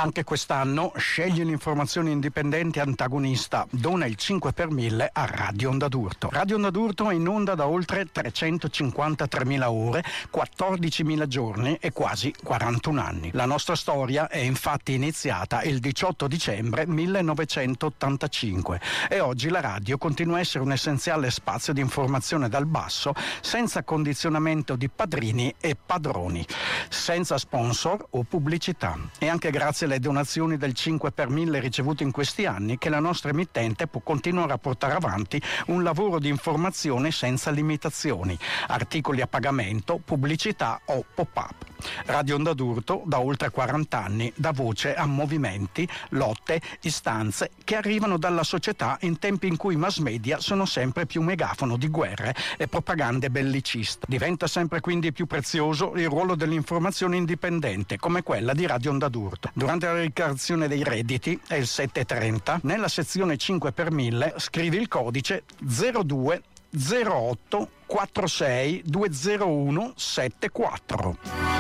Anche quest'anno scegli l'informazione indipendente antagonista, dona il 5 per 1000 a Radio Onda d'Urto. Radio Onda d'Urto è in onda da oltre 353.000 ore, 14.000 giorni e quasi 41 anni. La nostra storia è infatti iniziata il 18 dicembre 1985 e oggi la radio continua a essere un essenziale spazio di informazione dal basso, senza condizionamento di padrini e padroni, senza sponsor o pubblicità. E anche grazie alle donazioni del 5 per 1000 ricevute in questi anni che la nostra emittente può continuare a portare avanti un lavoro di informazione senza limitazioni, articoli a pagamento, pubblicità o pop-up. Radio Onda d'Urto da oltre 40 anni dà voce a movimenti, lotte, istanze che arrivano dalla società in tempi in cui i mass media sono sempre più megafono di guerre e propagande belliciste. Diventa sempre quindi più prezioso il ruolo dell'informazione indipendente come quella di Radio Onda d'Urto. Durante la dichiarazione dei redditi è il 730, nella sezione 5 per 1000 scrivi il codice 02 08 46 201 74.